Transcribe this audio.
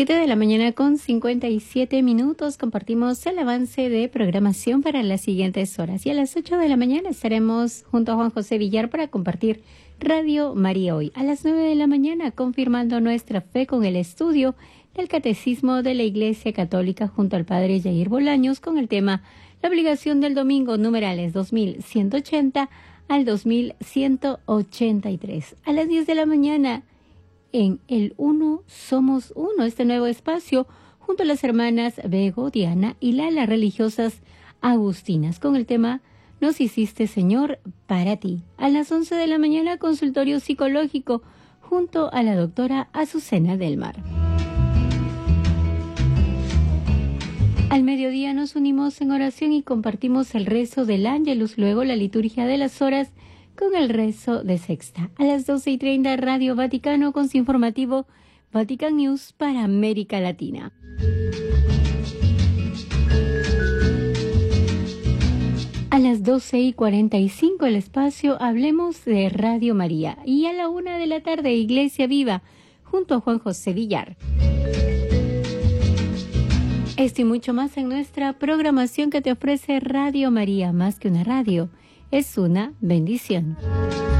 7 de la mañana con 57 minutos compartimos el avance de programación para las siguientes horas. Y a las 8 de la mañana estaremos junto a Juan José Villar para compartir Radio María Hoy. A las 9 de la mañana confirmando nuestra fe con el estudio del Catecismo de la Iglesia Católica junto al Padre Yair Bolaños con el tema La obligación del domingo, numerales 2180 al 2183. A las 10 de la mañana en el Uno Somos Uno, este nuevo espacio, junto a las hermanas Bego, Diana y Lala, religiosas agustinas, con el tema Nos hiciste, Señor, para ti. A las 11 de la mañana, consultorio psicológico, junto a la doctora Azucena del Mar. Al mediodía nos unimos en oración y compartimos el rezo del Ángelus, luego la liturgia de las horas, con el rezo de sexta. A las 12:30, Radio Vaticano con su informativo Vatican News para América Latina. A las 12:45, el espacio Hablemos de Radio María. Y a la 1 de la tarde, Iglesia Viva, junto a Juan José Villar. Esto y mucho más en nuestra programación que te ofrece Radio María, más que una radio. Es una bendición.